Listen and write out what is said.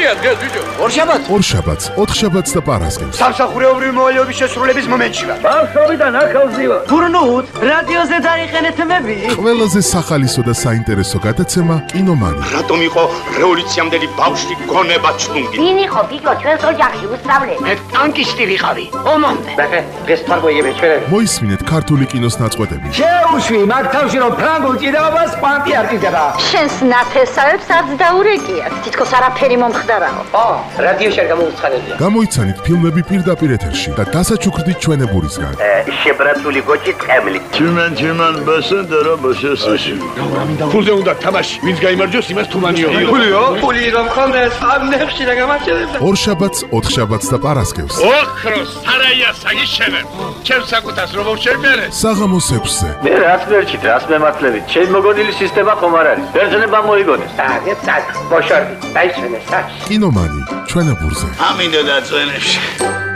როდია დღეს ბიჭო? ორშაბათს, ოთხშაბათს და პარასკევს. სამსახურეობრივი მოვალეობის შესრულების მომენტში ვარ. ბავშვობიდან ახალს ვარ. გურნუთ, რადიოზე დაიყენეთ მები. ყველაზე სახალისო და საინტერესო გადაცემა კინომანი. რატომ იყო რევოლუციამდელი ბავშვი გონება ჩლუნგი? ვინ იყო ბიჭო ჩვენს ოჯახში უსწავლელი? მე ტანკისტი ვიყავი. ომამდე. ბახე, დღეს თვარბოიები ჩვენები. მოისმინეთ ქართული კინოს ნაწყვეტები. შეუშვი, მაგ თავში რომ ფრანგულ ჭიდაობას პანტი არ ჭიდება. შენს ნათესავებს არც დაურეკიათ. თითქოს არაფერი მომხდარაო. რადიოში არ გამოუცხადებია. გამოიცანით ფილმები პირდაპირ ეთერში და დასაჩუქრდით ჩვენებურისგან. შებრაცული გოჭი ტყემლი. Чиман басендера басесაში. ფულზე უნდა თამაში. ვინც გაიმარჯვოს, იმას თუმანიო. ფული რომ ხონდეს, ამ ნებში რა გამარჯვებდა. ორშაბათს, ოთხშაბათს და პარასკევს. ოქროს სარაია საგიშენებ. ჩემს საკუთას რომ შევმერე. საღამოს 6-ზე. მე რაც მერჩით, რას მემართლებით. ჩემ მოგონილი სისტემა ხომ არ არის. ბერძნება მოიგონეს. წაგ, ბოშორდი, დაიშვენე საჩ. კინომანი ჩვენებურზე. ამინდა დაწვენებში.